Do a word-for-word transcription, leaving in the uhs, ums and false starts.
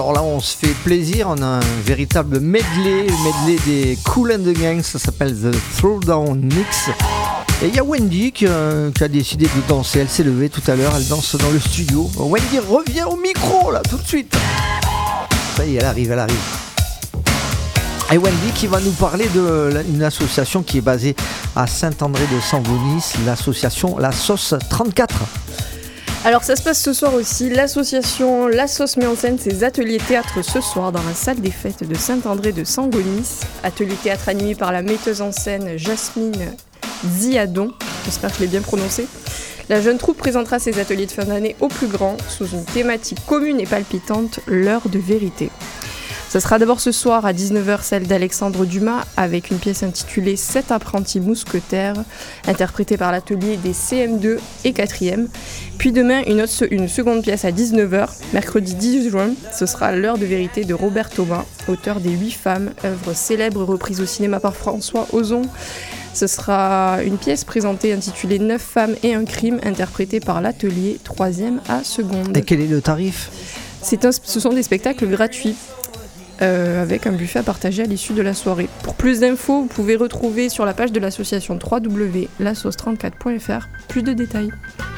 alors là on se fait plaisir, on a un véritable medley, le medley des Kool and the Gang, ça s'appelle The Throwdown Mix. Et il y a Wendy qui, euh, qui a décidé de danser, elle s'est levée tout à l'heure, elle danse dans le studio. Wendy revient au micro là tout de suite. Ça y est, elle arrive, elle arrive. Et Wendy qui va nous parler d'une association qui est basée à Saint-André-de-Sangonis, l'association La Sauce trente-quatre. Alors ça se passe ce soir aussi, l'association La Sauce met en scène ses ateliers théâtre ce soir dans la salle des fêtes de Saint-André-de-Sangonis. Atelier théâtre animé par la metteuse en scène Jasmine Ziadon, j'espère que je l'ai bien prononcé. La jeune troupe présentera ses ateliers de fin d'année au plus grand sous une thématique commune et palpitante, l'heure de vérité. Ce sera d'abord ce soir à dix-neuf heures celle d'Alexandre Dumas avec une pièce intitulée Sept apprentis mousquetaires, interprétée par l'atelier des C M deux et quatrième. Puis demain, une, autre, une seconde pièce à dix-neuf heures, mercredi dix juin, ce sera l'heure de vérité de Robert Thomas, auteur des Huit femmes, œuvre célèbre reprise au cinéma par François Ozon. Ce sera une pièce présentée intitulée Neuf femmes et un crime, interprétée par l'atelier troisième à seconde. Et quel est le tarif ? C'est un, ce sont des spectacles gratuits. Euh, avec un buffet à partager à l'issue de la soirée. Pour plus d'infos, vous pouvez retrouver sur la page de l'association w w w point la sauce trente-quatre point f r plus de détails.